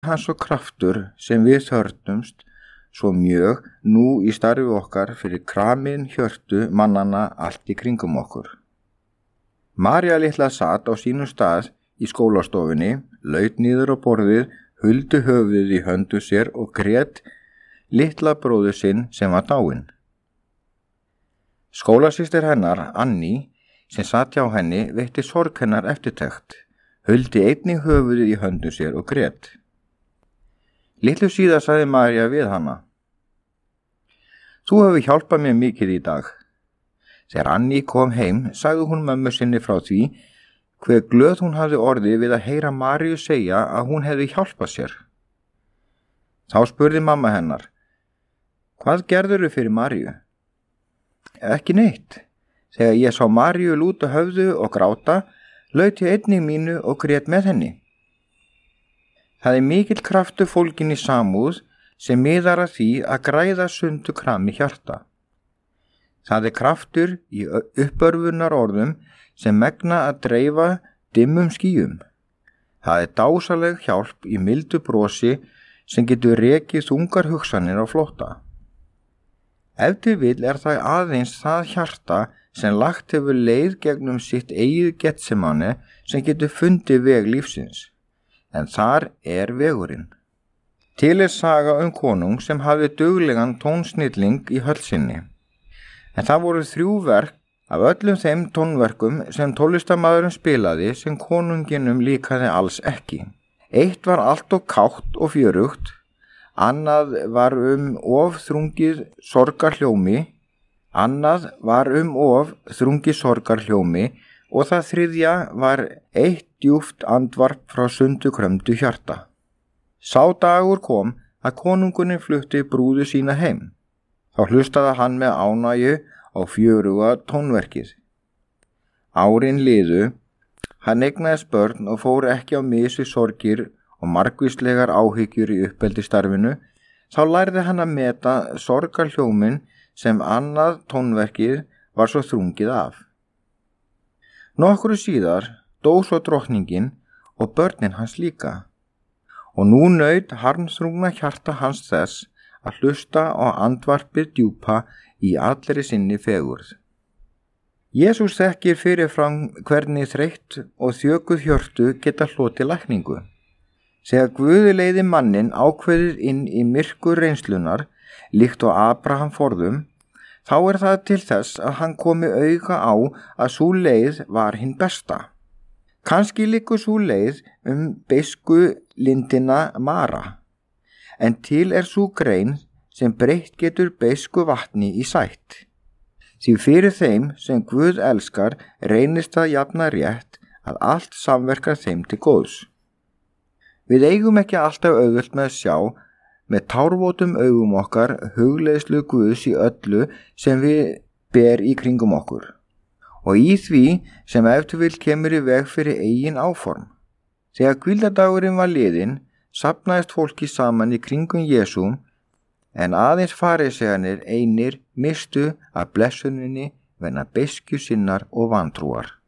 hans og kraftur sem við þörfnumst svo mjög nú í starfi okkar fyrir kramin hjörtu mannanna allt í kringum okkur. María litla sat á sínum stað í skólastofunni, laut niður á borðið, huldi höfuðið í höndu sér og grét litla bróður sinn sem var dáinn. Skólasystir hennar, Annie, sem sat hjá henni, veitti sorg hennar eftirtekt, huldi einnig höfuðið í höndu sér og grét. Litlu síðar sagði María við hana: Þú hefur hjálpað mér mikið í dag. Þegar Annie kom heim, sagði hún mömmu sinni frá því hve glöð hún hafði orðið við að heyra Maríu segja að hún hefði hjálpað sér. Þá spurði mamma hennar: Hvað gerðirðu fyrir Maríu? Ekki neitt. Þegar ég sá Maríu lúta höfðu og gráta, laut ég einnig mínu og grét með henni. Það mikill kraftur fólginn í samúð sem miðar að því að græða sundu krami hjarta. Það kraftur í uppörfunar orðum sem megna að dreifa dimmum skýjum. Það dásaleg hjálp í mildu brosi sem getur rekið þungar hugsanir á flótta. Ef til vill það aðeins það hjarta sem lagt hefur leið gegnum sitt eigið Getsemane sem getur fundið veg lífsins. En þar vegurinn. Til saga konung sem hafði duglegan tónsnilling í höll sinni. En það voru 3 verk af öllum þeim tónverkum sem tónlistarmaðurinn spilaði sem konunginum líkaði alls ekki. Eitt var allt og kátt og fjörugt, annað var of þrungið sorgarhljómi, og það 3. var eitt djúpt andvarp frá sundukrömdu hjarta. Sá dagur kom að konungurinn flutti brúðu sína heim. Þá hlustaði hann með ánægju á fjöruga tónverkið. Árin liðu, hann eignaðist börn og fór ekki á mis við sorgir og margvíslegar áhyggjur í uppeldisstarfinu, þá lærði hann að meta sorgarhljómin sem annað tónverkið var svo þrungið af. Nokkru síðar dó svo drottningin og börnin hans líka, og nú naut harmþrungna hjarta hans þess að hlusta á andvarpið djúpa í allri sinni fegurð. Jesús þekkir fyrirfram hvernig þreytt og þjökuð hjörtu geta hlotið lækningu. Þegar Guð leiði manninn ákveðið inn í myrkur reynslunar, líkt og Abraham forðum, þá það til þess að hann komi auga á að sú leið var hinn besta. Kannski liggur sú leið beisku lindina Mara, en til sú grein sem breytt getur beisku vatni í sætt. Því fyrir þeim sem Guð elskar reynist það jafna rétt að allt samverkar þeim til góðs. Við eigum ekki alltaf auðvelt með að sjá með tárvotum augum okkar hugleiðslu Guðs í öllu sem við ber í kringum okkur, og í því sem eftir vill kemur í veg fyrir eigin áform. Þegar hvíldardagurinn var liðinn, safnaðist fólki saman í kringum Jesú, en aðeins farisearnir einir mistu af blessuninni vegna beiskju sinnar og vantrúar.